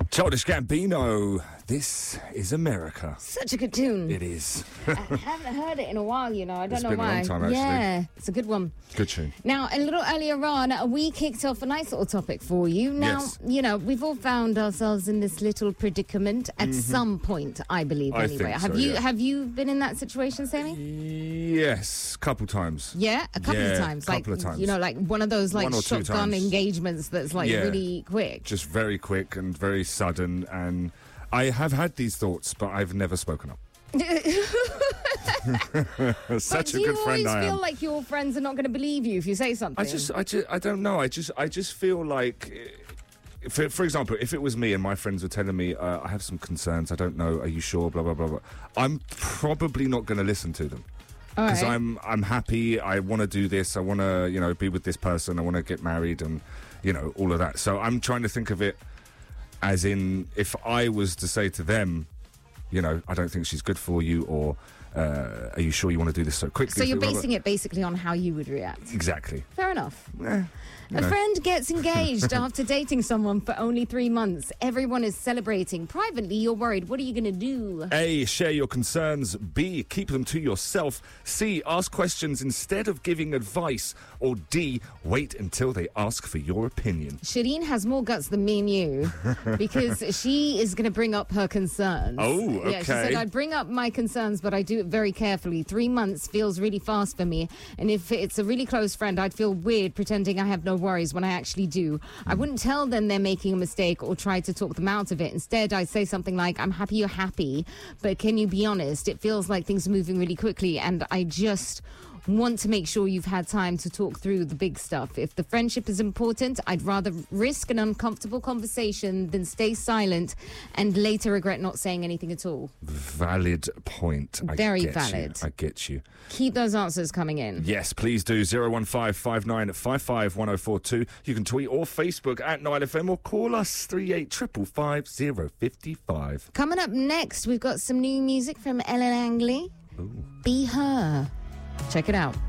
Childish Gambino, This Is America. Such a good tune. It is. I haven't heard it in a while, you know. I don't know why. It's been a long time, actually. Yeah, it's a good one. Good tune. Now, a little earlier on, we kicked off a nice little topic for you. Now, Yes. you know, we've all found ourselves in this little predicament at some point, I believe, I anyway. think Have so, you yeah. have you been in that situation, Sammy? Yes, couple times. Yeah, a couple of Yeah, times. couple of times. You know, like one of those like One or two shotgun times. engagements that's like Yeah. really quick. Just very quick and very sudden, and I have had these thoughts, but I've never spoken up. Such a good friend I But do you always am. feel like your friends are not going to believe you if you say something? I don't know. I just feel like, for example, if it was me and my friends were telling me, I have some concerns, I don't know, are you sure, blah, blah, blah, blah, I'm probably not going to listen to them. All Because right. I'm happy, I want to do this, I want to, you know, be with this person, I want to get married and, you know, all of that. So I'm trying to think of it as in, if I was to say to them, you know, I don't think she's good for you, or are you sure you want to do this so quickly? So you're Blah, blah, blah. basing it basically on how you would react. Exactly. Fair enough. You A know. friend gets engaged after dating someone for only 3 months. Everyone is celebrating. Privately, you're worried. What are you going to do? A, share your concerns. B, keep them to yourself. C, ask questions instead of giving advice. Or D, wait until they ask for your opinion. Shireen has more guts than me and you because she is going to bring up her concerns. Oh, Yeah, she said, okay. I'd bring up my concerns, but I do it very carefully. 3 months feels really fast for me. And if it's a really close friend, I'd feel weird pretending I have no worries when I actually do. I wouldn't tell them they're making a mistake or try to talk them out of it. Instead, I'd say something like, I'm happy you're happy, but can you be honest? It feels like things are moving really quickly, and I just want to make sure you've had time to talk through the big stuff. If the friendship is important, I'd rather risk an uncomfortable conversation than stay silent and later regret not saying anything at all. Valid point. Very get you. valid. I get you. Keep those answers coming in. Yes, please do. 01559551042. You can tweet or Facebook at 9FM or call us 3855 055. Coming up next, we've got some new music from Ellen Angley. Be Her. Check it out.